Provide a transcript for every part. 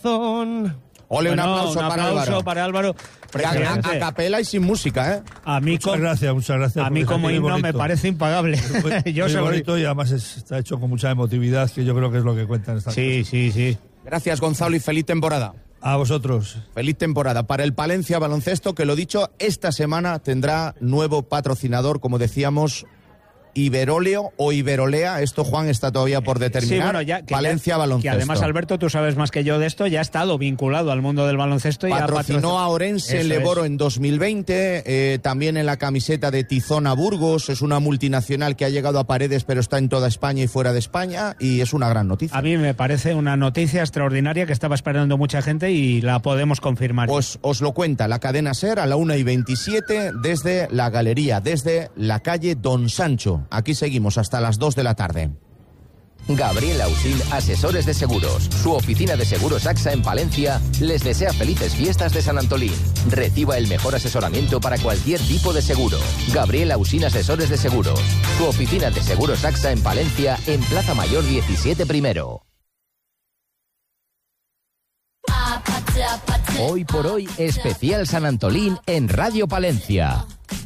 Ole, un aplauso para Álvaro. A capela y sin música, ¿eh? Muchas gracias. A mí como himno me parece impagable. Muy bonito y además está hecho con mucha emotividad, que yo creo que es lo que cuentan estas cosas. Sí. Gracias, Gonzalo, y feliz temporada. A vosotros. Feliz temporada para el Palencia Baloncesto, que lo dicho, esta semana tendrá nuevo patrocinador, como decíamos, Iberoleo o Iberolea. Esto, Juan, está todavía por determinar. Sí, bueno, ya, Palencia Baloncesto. Que además, Alberto, tú sabes más que yo de esto, ya ha estado vinculado al mundo del baloncesto. Patrocinó a Orense en Leboro en 2020, también en la camiseta de Tizona Burgos. Es una multinacional que ha llegado a Paredes, pero está en toda España y fuera de España, y es una gran noticia. A mí me parece una noticia extraordinaria que estaba esperando mucha gente y la podemos confirmar. Pues os lo cuenta la cadena SER a la 1:27 desde la galería, desde la calle Don Sancho. Aquí seguimos hasta las 2 de la tarde. Gabriel Ausil, asesores de seguros. Su oficina de seguros AXA en Palencia les desea felices fiestas de San Antolín. Reciba el mejor asesoramiento para cualquier tipo de seguro. Gabriel Ausil, asesores de seguros. Su oficina de seguros AXA en Palencia, en Plaza Mayor 17 primero. Hoy por hoy, especial San Antolín en Radio Palencia.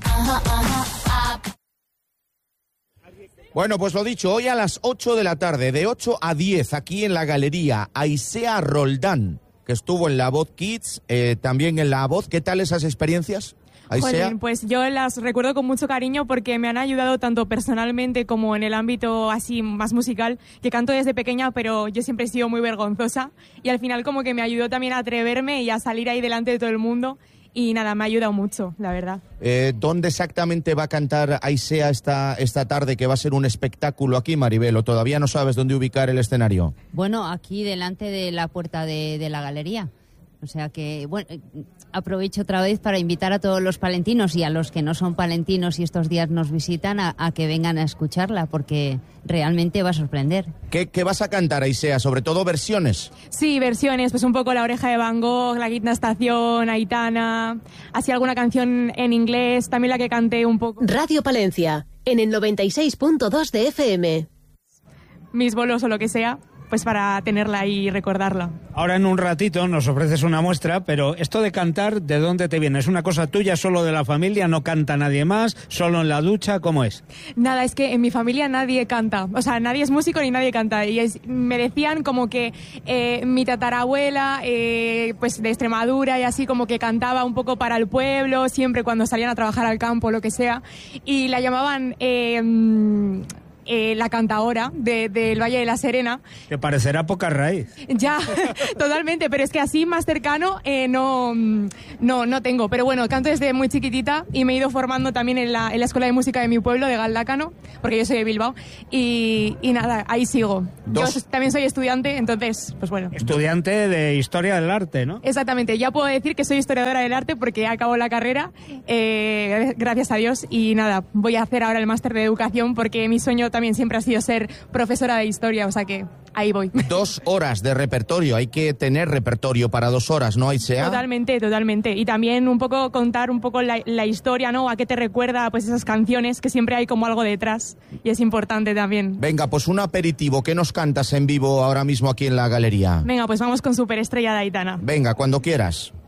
Bueno, pues lo dicho, hoy a las 8 de la tarde, de 8 a 10, aquí en la galería, Aisea Roldán, que estuvo en La Voz Kids, también en La Voz. ¿Qué tal esas experiencias, Aisea? Jolín, pues yo las recuerdo con mucho cariño porque me han ayudado tanto personalmente como en el ámbito así más musical, que canto desde pequeña, pero yo siempre he sido muy vergonzosa, y al final como que me ayudó también a atreverme y a salir ahí delante de todo el mundo. Y nada, me ha ayudado mucho, la verdad. ¿Dónde exactamente va a cantar Aisea esta tarde, que va a ser un espectáculo aquí, Maribel? ¿O todavía no sabes dónde ubicar el escenario? Bueno, aquí delante de la puerta de la galería. O sea que, bueno, aprovecho otra vez para invitar a todos los palentinos y a los que no son palentinos y estos días nos visitan a que vengan a escucharla, porque realmente va a sorprender. ¿Qué vas a cantar, Aisea? ¿Sobre todo versiones? Sí, versiones, pues un poco La Oreja de Van Gogh, La Quinta Estación, Aitana, así alguna canción en inglés, también la que canté un poco. Radio Palencia, en el 96.2 de FM. Mis bolos o lo que sea, pues para tenerla y recordarla. Ahora en un ratito nos ofreces una muestra, pero esto de cantar, ¿de dónde te viene? ¿Es una cosa tuya, solo de la familia? ¿No canta nadie más? ¿Solo en la ducha? ¿Cómo es? Nada, es que en mi familia nadie canta. O sea, nadie es músico ni nadie canta. Y me decían como que mi tatarabuela, pues de Extremadura y así, como que cantaba un poco para el pueblo, siempre cuando salían a trabajar al campo, lo que sea. Y la llamaban... la cantaora del Valle de la Serena. Que parecerá poca raíz. Ya, totalmente, pero es que así más cercano no tengo. Pero bueno, canto desde muy chiquitita y me he ido formando también en la Escuela de Música de mi pueblo, de Galdácano, porque yo soy de Bilbao. Y nada, ahí sigo. Yo también soy estudiante, entonces, pues bueno. Estudiante de Historia del Arte, ¿no? Exactamente, ya puedo decir que soy historiadora del arte porque acabo la carrera, gracias a Dios. Y nada, voy a hacer ahora el máster de Educación porque mi sueño también siempre ha sido ser profesora de historia, o sea que ahí voy. 2 horas de repertorio, hay que tener repertorio para 2 horas, ¿no, Aisea? Totalmente. Y también un poco contar un poco la historia, ¿no? A qué te recuerda pues esas canciones, que siempre hay como algo detrás y es importante también. Venga, pues un aperitivo, ¿qué nos cantas en vivo ahora mismo aquí en la galería? Venga, pues vamos con Superestrella de Aitana. Venga, cuando quieras.